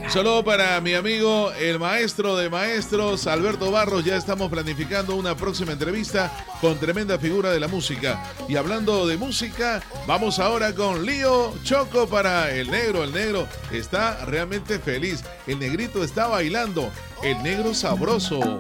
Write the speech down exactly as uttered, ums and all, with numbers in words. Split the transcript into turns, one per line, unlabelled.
Saludo para mi amigo, el maestro de maestros, Alberto Barros. Ya estamos planificando una próxima entrevista con tremenda figura de la música. Y hablando de música, vamos ahora con Lío Choco para el negro. El negro está realmente feliz. El negrito está bailando. El negro sabroso.